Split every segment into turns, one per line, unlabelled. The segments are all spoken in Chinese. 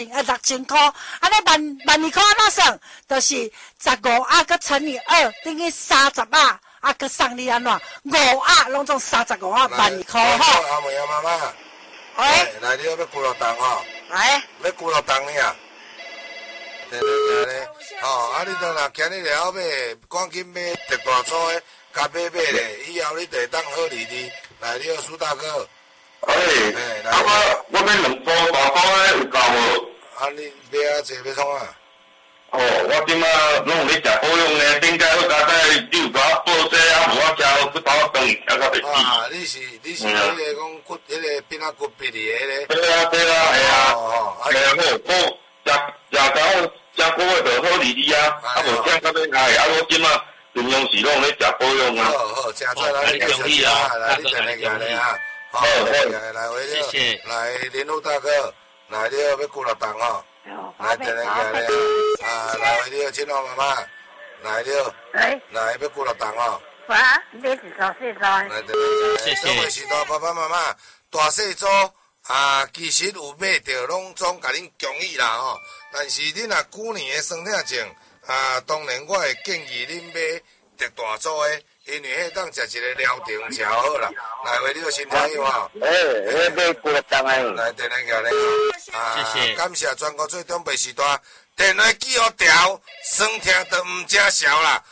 6000块，安尼12块安怎算？就是15啊，佮乘以2，等于30啊，啊，佮送你安怎？5啊，拢总35啊，12块吼。
阿妹阿妈妈，
喂，
来你要几落档吼？
来，
要几落档呢？咧，啊，你若今日了买，赶紧买特大组的，甲买咧，以后你就当好利利。来，你好，苏大哥。
我买2组大组的有够无？
啊，你买啊济要创啊？
我即马拢有咧食保养呢，顶解好加在你有甲我报这啊，无我食骨头断，吃到袂死。
啊，你是迄个讲骨，迄个变啊骨鼻哩个咧？
对啊，系啊。好，食过的就好利利啊，啊无听到要爱，啊我即马尽量是拢咧食保养啊。
好，正在来，你恭喜啊！来，你等下来啊！好，来回了，来林路大哥，来了要几落档吼？来等下来啊！来回了，亲爱妈妈，来了，来要几落档吼？
你是做细做？
来等下，各位是大爸爸妈妈，大细组啊，其实有买着拢总甲恁恭喜啦吼。但是恁若旧年的酸痛症啊，当然我会建议恁买特大组的，因为迄当食一个疗程食好啦。来，为你个身体有吼？
买几落档诶。
来，电话来啊！谢谢，感谢全国最中北时代电话记号条，酸痛都毋正少啦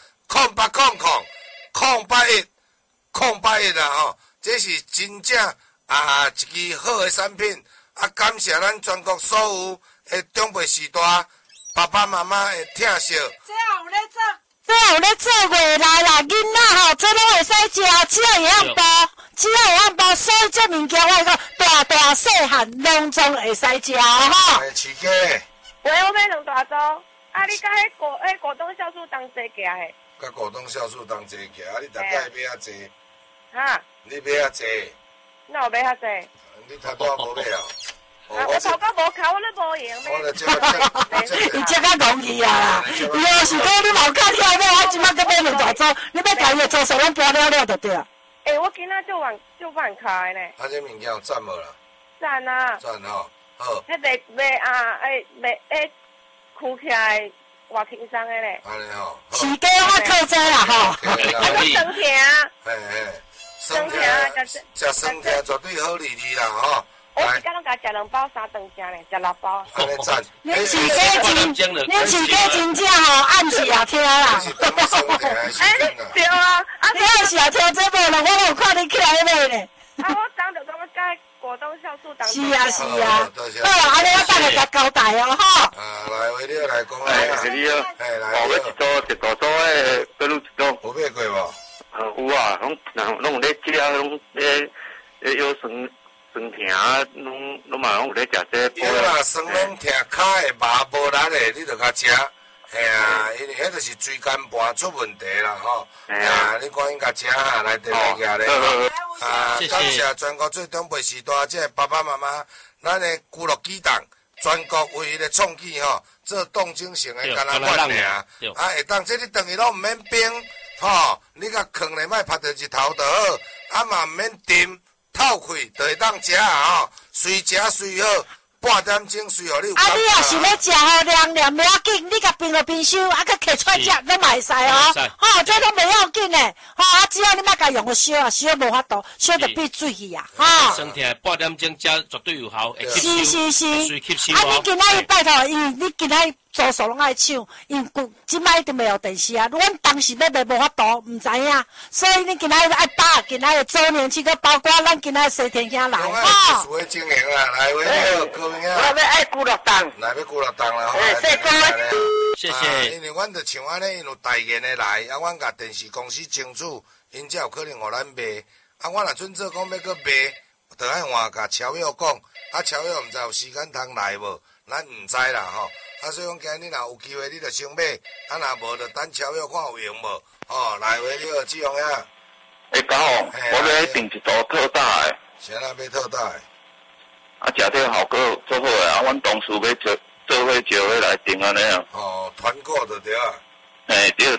，0800-081-081啦吼，这是真正啊一支好的产品啊！感谢咱全国所有的中北时代爸爸妈妈的疼惜。
这有咧做未来啦，囡仔吼，这拢会使食，只要会晓包，所以这物件我讲大细汉拢总会使食吼。
饲鸡。
喂，我买2大组，啊，你甲迄果冻酵素当坐起嘿？
甲果冻酵素当坐起，啊，你大概买遐济？
哈？
你买遐济？
那有买遐济？
你头拄无买啊？
我头壳无考，我咧无闲买。
伊这个容易啊！要是讲你冇看跳买，我即摆搁买2大组，你要家己做手拢搬了就对啊。
我今仔就晚开呢。
啊，这物件有赞无啦？
赞啊！
赞吼，好。
迄卖啊，起来偌轻松的咧。
安尼吼。
饲鸡我靠这啦吼。
啊，个酸甜。
酸甜，食酸甜绝对好利利啦吼。
我一天拢甲食2包3顿食咧，食6包。
安尼赞。
恁饲鸡真正吼，暗时也听啦。
对啊，
你暗时也听这无啦，我有看你起来买咧。
我当着讲甲果冻酵素当。
是啊。好，安尼我等下甲交代哦吼。
来，为了来讲啊。
是你哦。来。我一组大组诶，各路一组。
有买过无？
有啊，拢有咧食，拢咧有酸疼啊，拢嘛拢有咧食这。
对啦，酸拢疼骹的麻无力的，你着甲食。嘿啊，因为迄著是椎间盘出问题啦吼。你赶紧甲食啊，来电话下咧。感谢全国最中北时代这爸爸妈妈，咱的咕噜鸡蛋，全国唯一的创举吼，做冻精型的干那罐尔。会当这你等于拢毋免冰，吼，你甲放咧，莫晒着日头就好，嘛毋免沉。透开就会当食啊吼，随食随好，半点钟随互你有。
你若是要食吼凉凉，袂要紧，你甲冰落冰箱，啊，佮摕出来食，拢嘛会使哦。吼，这拢袂要紧诶，吼，只要你莫甲用烧啊，烧无法度，烧就变水去啊，吼。
身体半点钟食绝对有效，
是。啊，
你
今仔日拜托，因为你今仔日做数拢爱抢，因为即摆一定袂有电视啊。阮当时要卖无法度，毋知影，所以你今仔日爱包，今仔日周年庆，佮包括咱今仔西天兄来，
吼。属于经营啦，来，各位啊。
我要爱几落档。
来，要几落档啦，吼。
谢谢。
因为阮着像安尼，因有代言的来，啊，阮甲电视公司争取，因才有可能互咱卖。啊，我若准做讲要搁卖，着爱换甲超友讲，啊，超友毋知有时间通来无，咱毋知啦吼。啊，所以讲今日若有机会，你着先买，啊，若无着等超友看有用无，吼，来回你个志勇呀。
搞哦，我要订一组特大的。
啥啦？买特大的。
啊，食这效果做好诶，啊，阮同事要做伙招伙来订安尼啊。
哦，团购就对啊。
对。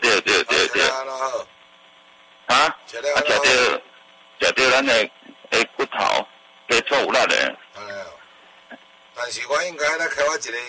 啊？食着咱的骨头，加粗有力的。
但是我应该来开发一个